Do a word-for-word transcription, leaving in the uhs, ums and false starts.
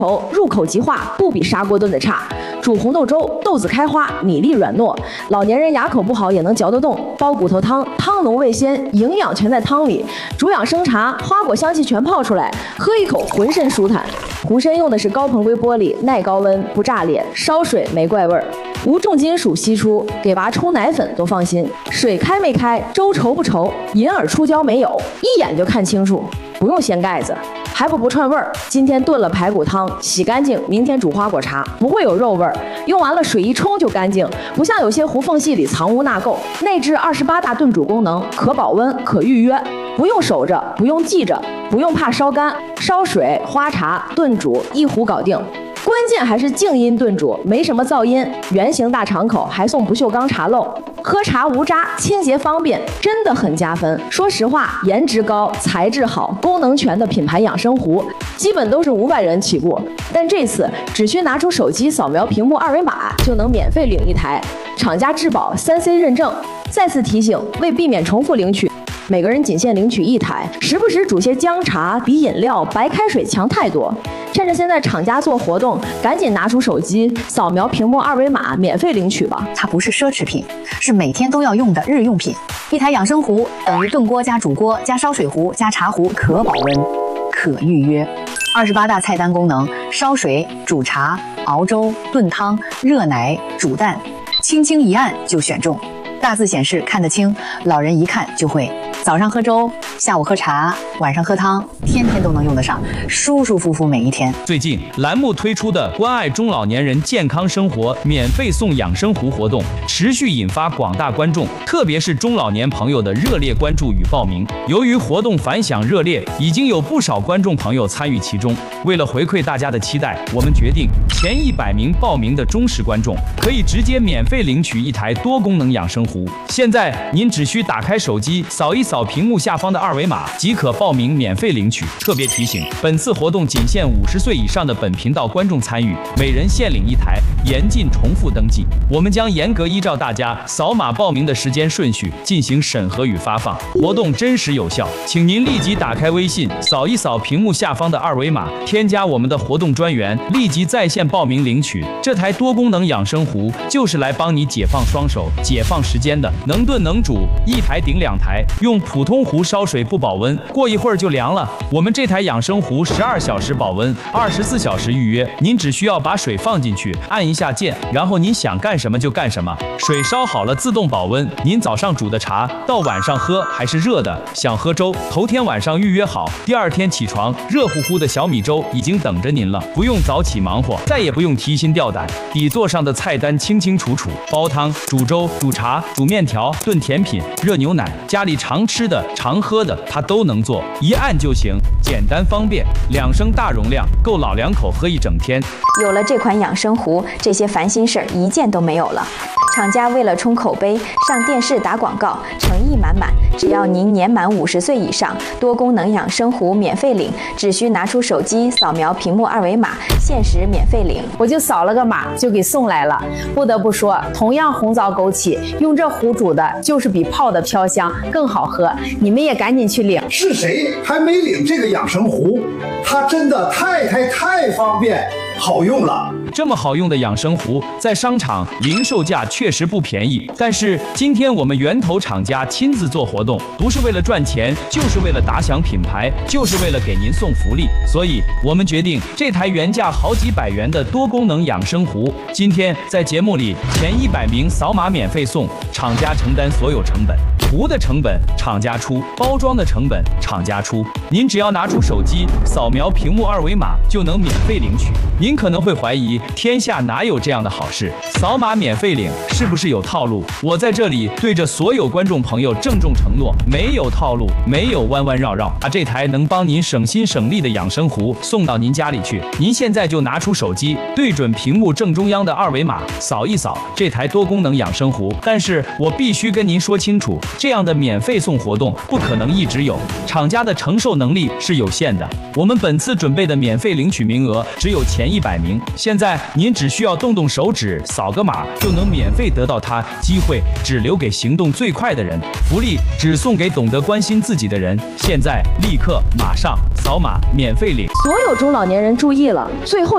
头入口即化，不比砂锅炖的差。煮红豆粥，豆子开花，米粒软糯，老年人牙口不好也能嚼得动。煲骨头汤，汤浓味鲜，营养全在汤里。煮养生茶，花果香气全泡出来，喝一口浑身舒坦。壶身用的是高硼硅玻璃，耐高温，不炸裂，烧水没怪味儿。无重金属析出，给娃冲奶粉都放心。水开没开，粥稠不稠，银耳出胶没有，一眼就看清楚，不用掀盖子。还不不串味儿，今天炖了排骨汤，洗干净，明天煮花果茶，不会有肉味儿。用完了水一冲就干净，不像有些糊缝隙里藏污纳垢。内置二十八大炖煮功能，可保温，可预约，不用守着，不用记着，不用怕烧干，烧水、花茶、炖煮一壶搞定。关键还是静音炖煮，没什么噪音，圆形大敞口，还送不锈钢茶漏，喝茶无渣，清洁方便，真的很加分。说实话，颜值高、材质好、功能全的品牌养生壶，基本都是五百元起步，但这次只需拿出手机扫描屏幕二维码，就能免费领一台，厂家质保三 C 认证。再次提醒，为避免重复领取，每个人仅限领取一台，时不时煮些姜茶，比饮料、白开水强太多。趁着现在厂家做活动，赶紧拿出手机扫描屏幕二维码，免费领取吧。 它不是奢侈品，是每天都要用的日用品。一台养生壶等于炖锅加煮锅加烧水壶加茶壶，可保温，可预约。二十八大菜单功能：烧水、煮茶、熬粥、炖汤、热奶、煮蛋，轻轻一按就选中。大字显示看得清，老人一看就会。早上喝粥，下午喝茶，晚上喝汤，天天都能用得上，舒舒服服每一天。 最近栏目推出的关爱中老年人健康生活免费送养生壶活动，持续引发广大观众，特别是中老年朋友的热烈关注与报名。由于活动反响热烈，已经有不少观众朋友参与其中。为了回馈大家的期待，我们决定前一百名报名的忠实观众可以直接免费领取一台多功能养生壶。现在您只需打开手机扫一扫屏幕下方的二维码，即可报名免费领取。特别提醒，本次活动仅限五十岁以上的本频道观众参与，每人限领一台，严禁重复登记。我们将严格依照大家扫码报名的时间顺序进行审核与发放，活动真实有效。请您立即打开微信，扫一扫屏幕下方的二维码，添加我们的活动专员，立即在线报名领取。这台多功能养生壶就是来帮你解放双手、解放时间的，能炖能煮，一台顶两台。用普通壶烧水不保温，过一会儿就凉了。我们这台养生壶十二小时保温，二十四小时预约。您只需要把水放进去，按一下键，然后您想干什么就干什么。水烧好了自动保温，您早上煮的茶到晚上喝还是热的。想喝粥，头天晚上预约好，第二天起床，热乎乎的小米粥已经等着您了，不用早起忙活，再也不用提心吊胆。底座上的菜单清清楚楚，煲汤、煮粥、煮茶、煮面条、炖甜品、热牛奶，家里常吃的、常喝的，它都能做，一按就行，简单方便，两升大容量，够老两口喝一整天。 有了这款养生壶，这些烦心事儿一件都没有了。厂家为了冲口碑，上电视打广告，诚意满满。只要您年满五十岁以上，多功能养生壶免费领，只需拿出手机扫描屏幕二维码，限时免费领。 我就扫了个码就给送来了。不得不说，同样红枣枸杞，用这壶煮的就是比泡的飘香更好喝。你们也赶紧去领。 是谁还没领这个养生壶？它真的太太太方便好用了。 这么好用的养生壶，在商场零售价确实不便宜，但是今天我们源头厂家亲自做活动，不是为了赚钱，就是为了打响品牌，就是为了给您送福利。所以我们决定，这台原价好几百元的多功能养生壶，今天在节目里前一百名扫码免费送，厂家承担所有成本。壶的成本厂家出，包装的成本厂家出，您只要拿出手机扫描屏幕二维码就能免费领取。您可能会怀疑，天下哪有这样的好事？扫码免费领是不是有套路？我在这里对着所有观众朋友郑重承诺，没有套路，没有弯弯绕绕，把这台能帮您省心省力的养生壶送到您家里去。您现在就拿出手机，对准屏幕正中央的二维码，扫一扫这台多功能养生壶。但是我必须跟您说清楚，这样的免费送活动不可能一直有，厂家的承受能力是有限的。我们本次准备的免费领取名额只有前一百名，现在您只需要动动手指，扫个码就能免费得到它，机会只留给行动最快的人，福利只送给懂得关心自己的人。现在立刻马上扫码免费领。 所有中老年人注意了，最后